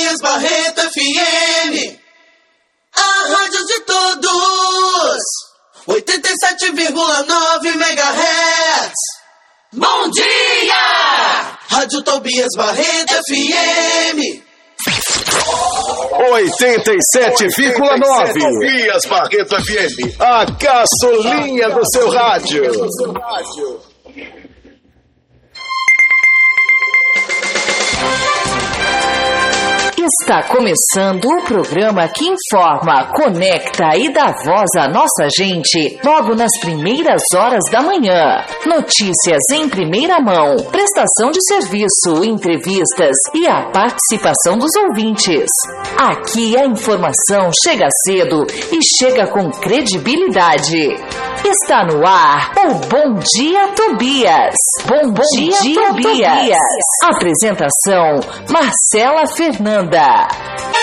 Tobias Barreto FM, a rádio de todos, 87,9 MHz. Bom dia! Rádio Tobias Barreto FM, 87,9 Tobias Barreto FM, a gasolina do seu rádio. Está começando o programa que informa, conecta e dá voz à nossa gente logo nas primeiras horas da manhã. Notícias em primeira mão, prestação de serviço, entrevistas e a participação dos ouvintes. Aqui a informação chega cedo e chega com credibilidade. Está no ar o Bom Dia Tobias. Bom dia, Tobias. Apresentação, Marcela Fernanda.